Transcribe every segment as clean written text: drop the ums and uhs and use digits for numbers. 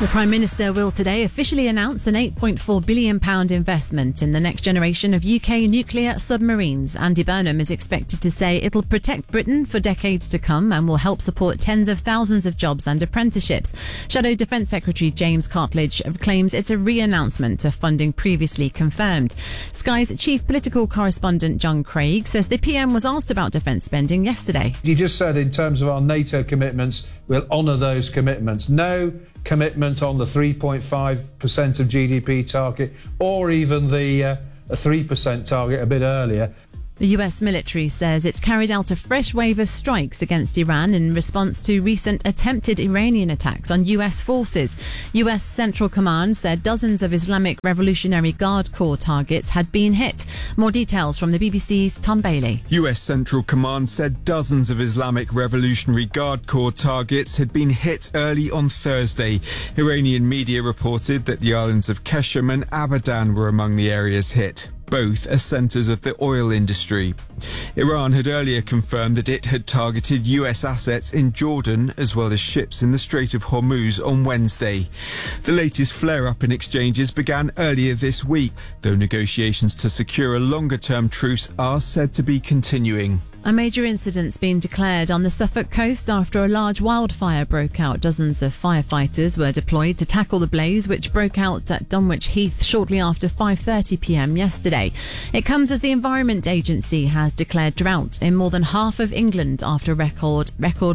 The Prime Minister will today officially announce an £8.4 billion investment in the next generation of UK nuclear submarines. Andy Burnham is expected to say it'll protect Britain for decades to come and will help support tens of thousands of jobs and apprenticeships. Shadow Defence Secretary James Cartledge claims it's a re-announcement of funding previously confirmed. Sky's chief political correspondent John Craig says the PM was asked about defence spending yesterday. He just said in terms of our NATO commitments, we'll honour those commitments. No commitment on the 3.5% of GDP target or even the 3% target a bit earlier. The US military says it's carried out a fresh wave of strikes against Iran in response to recent attempted Iranian attacks on US forces. US Central Command said dozens of Islamic Revolutionary Guard Corps targets had been hit. More details from the BBC's Tom Bailey. US Central Command said dozens of Islamic Revolutionary Guard Corps targets had been hit early on Thursday. Iranian media reported that the islands of Qeshm and Abadan were among the areas hit. Both are centres of the oil industry. Iran had earlier confirmed that it had targeted US assets in Jordan as well as ships in the Strait of Hormuz on Wednesday. The latest flare-up in exchanges began earlier this week, though negotiations to secure a longer-term truce are said to be continuing. A major incident's been declared on the Suffolk coast after a large wildfire broke out. Dozens of firefighters were deployed to tackle the blaze, which broke out at Dunwich Heath shortly after 5:30 p.m. yesterday. It comes as the Environment Agency has declared drought in more than half of England after record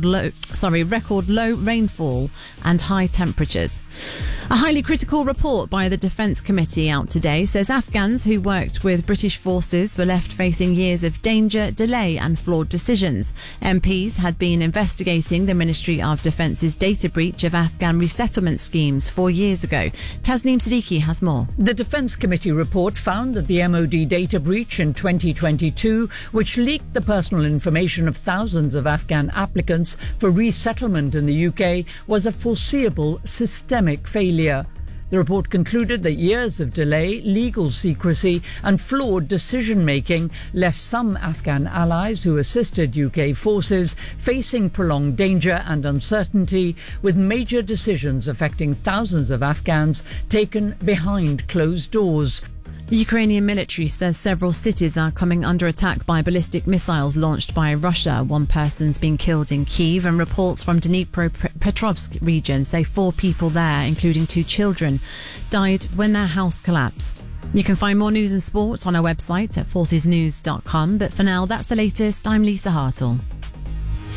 low rainfall and high temperatures. A highly critical report by the Defence Committee out today says Afghans who worked with British forces were left facing years of danger, delay and flawed decisions. MPs had been investigating the Ministry of Defence's data breach of Afghan resettlement schemes 4 years ago. Tasneem Siddiqui has more. The Defence Committee report found that the MOD data breach in 2022, which leaked the personal information of thousands of Afghan applicants for resettlement in the UK, was a foreseeable systemic failure. The report concluded that years of delay, legal secrecy and flawed decision-making left some Afghan allies who assisted UK forces facing prolonged danger and uncertainty, with major decisions affecting thousands of Afghans taken behind closed doors. The Ukrainian military says several cities are coming under attack by ballistic missiles launched by Russia. One person's been killed in Kyiv, and reports from Dnipropetrovsk region say 4 people there, including 2 children, died when their house collapsed. You can find more news and sport on our website at forcesnews.com. But for now, that's the latest. I'm Lisa Hartle.